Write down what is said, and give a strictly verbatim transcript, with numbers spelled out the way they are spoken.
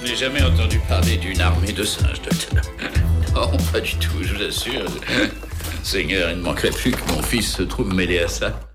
n'ai jamais entendu parler d'une armée de singes, docteur. Non, pas du tout, je vous assure. Seigneur, il ne manquerait plus que mon fils se trouve mêlé à ça.